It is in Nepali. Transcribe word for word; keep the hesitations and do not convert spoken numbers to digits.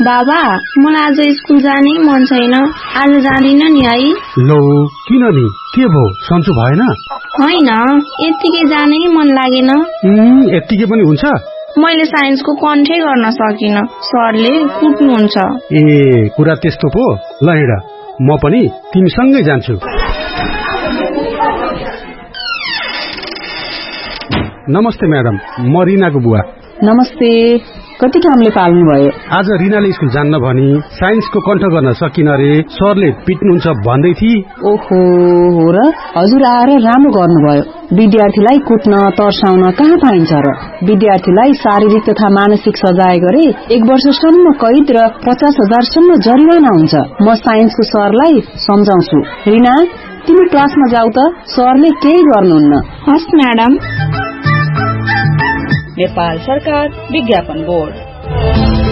बाबा मलाई आज स्कुल जानै मन छैन, आज जाँदिन नि है। लो किन नि, के भो सन्चो भएन? होइन, यत्तिकै जानै मन लागेन। यत्तिकै पनि हुन्छ? मैले साइन्सको कन्ठै गर्न सकिन, सरले कुट्नुहुन्छ। ए कुरा त्यस्तो पो। ल हिँड, म पनि तिमीसँगै जान्छु। नमस्ते म्याडम, म रिनाको बुवा। नमस्ते, कति कामले पाल्नु भयो? आज रिनाले स्कुल जान्न भनी साइन्सको कण्ठ गर्न सकिन रे, सरले पिट्नुहुन्छ भन्दै थिए। ओहो, हो र? हजुर आएर राम्रो गर्नुभयो। विद्यार्थीलाई कुट्न तर्साउन कहाँ पाइन्छ र? विद्यार्थीलाई शारीरिक तथा मानसिक सजाय गरे एक वर्षसम्म कैद र पचास हजारसम्म जरिवाना हुन्छ। म साइन्सको सरलाई सम्झाउँछु। रिना, तिमी क्लासमा जाऊ त, सरले केही गर्नुहुन्न। हस् म्याडम। नेपाल सरकार विज्ञापन बोर्ड।